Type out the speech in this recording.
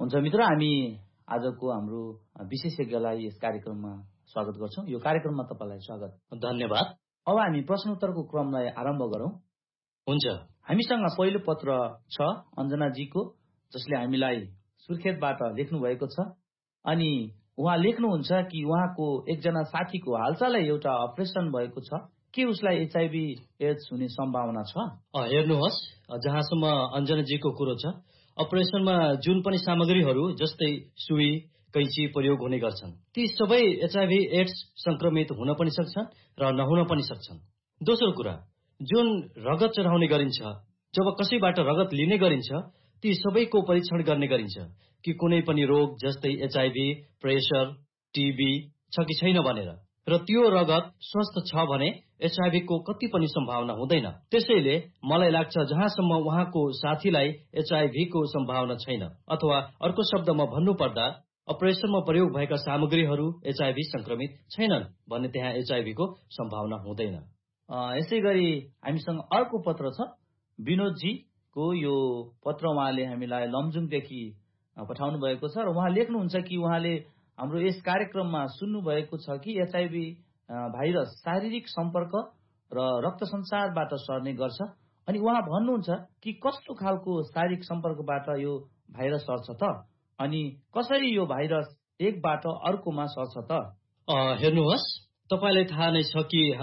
हुन्छ मित्र, हामी आजको हाम्रो विशेषज्ञलाई यस कार्यक्रममा स्वागत गर्छौं। यो कार्यक्रममा तपाईलाई स्वागत। धन्यवाद। अब हामी प्रश्नोत्तरको क्रमलाई आरम्भ गरौं। हुन्छ। हामीसँग पहिलो पत्र छ अञ्जनाजीको, जसले हामीलाई सुर्खेतबाट लेख्नु भएको छ। अनि उहाँ लेख्नुहुन्छ कि उहाँको एकजना साथीको हालसालै एउटा अपरेसन भएको छ। के उसलाई एचआईभी एड्स हुने सम्भावना छ? हेर्नुहोस्, जहाँसम्म अञ्जनाजीको कुरो छ, अपरेसनमा जुन पनि सामग्रीहरू जस्तै सुई, कैंची प्रयोग हुने गर्छन्, ती सबै एचआईभी एड्स संक्रमित हुन पनि सक्छन् र नहुन पनि सक्छन्। दोस्रो कुरा, जुन रगत चढाउने गरिन्छ, जब कसैबाट रगत लिने गरिन्छ, ती सबैको परीक्षण गर्ने गरिन्छ कि कुनै पनि रोग जस्तै एचआईभी, प्रेसर, टीबी छ कि छैन भनेर। र त्यो रगत स्वस्थ छ भने एचआईभी को कति पनि सम्भावना हुँदैन। त्यसैले मलाई लाग्छ जहाँसम्म उहाँको साथीलाई एचआईभी को सम्भावना छैन, अथवा अर्को शब्दमा भन्नुपर्दा अपरेसनमा प्रयोग भएका सामग्रीहरू एचआईभी संक्रमित छैनन् भने त्यहाँ एचआईभी को सम्भावना हुँदैन। यसैगरी हामीसँग अर्को पत्र छ विनोदजीको। यो पत्र उहाँले हामीलाई लमजुङदेखि पठाउनु भएको छ र उहाँ लेख्नुहुन्छ कि उहाँले हाम्रो यस कार्यक्रममा सुन्नु भएको छ कि एचआईभी भाइरस शारीरिक सम्पर्क र रक्त सञ्चारबाट सर्ने गर्छ। अनि उहाँ भन्नुहुन्छ कि कस्तो खालको शारीरिक सम्पर्कबाट यो भाइरस सर्छ त, अनि कसरी यो भाइरस एकबाट अर्कोमा सर्छ त? हेर्नुहोस्, तपाईलाई थाहा नै छ कि